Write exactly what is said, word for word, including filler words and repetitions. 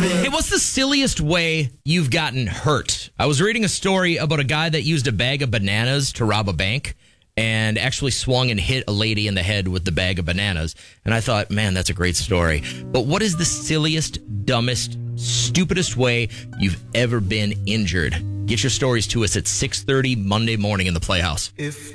Hey, what's the silliest way you've gotten hurt? I was reading a story about a guy that used a bag of bananas to rob a bank and actually swung and hit a lady in the head with the bag of bananas. And I thought, man, that's a great story. But what is the silliest, dumbest, stupidest way you've ever been injured? Get your stories to us at six thirty Monday morning in the Playhouse. If